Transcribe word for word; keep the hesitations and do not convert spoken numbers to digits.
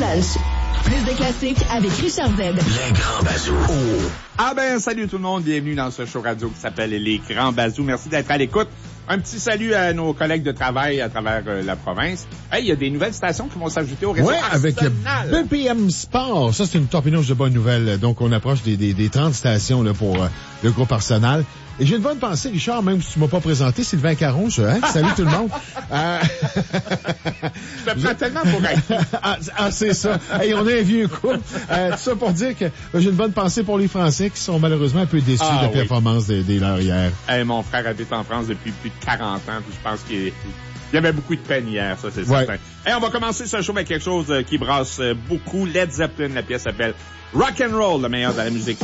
Punch. Plus de classiques avec Richard Z. Les Grands Bazous. Oh. Ah ben, salut tout le monde. Bienvenue dans ce show radio qui s'appelle Les Grands Bazous. Merci d'être à l'écoute. Un petit salut à nos collègues de travail à travers euh, la province. Hey, il y a des nouvelles stations qui vont s'ajouter au réseau ouais, avec B P M Sport. Ça, c'est une torpinouche de bonnes nouvelles. Donc, on approche des, des, des trente stations là, pour euh, le groupe Arsenal. Et j'ai une bonne pensée, Richard, même si tu m'as pas présenté, Sylvain Caron, je, hein? Salut tout le monde. Euh... je te prends tellement pour acquis. ah, ah, c'est ça. Hey, on est un vieux couple. Euh, tout ça pour dire que j'ai une bonne pensée pour les Français qui sont malheureusement un peu déçus ah, de la oui. performance des, des leurs hier. Hey, mon frère habite en France depuis plus de quarante ans, puis je pense qu'il y avait beaucoup de peine hier, ça, c'est ouais. certain. Hey, on va commencer ce show avec quelque chose qui brasse beaucoup. Led Zeppelin, la pièce s'appelle Rock and Roll, le meilleur de la musique.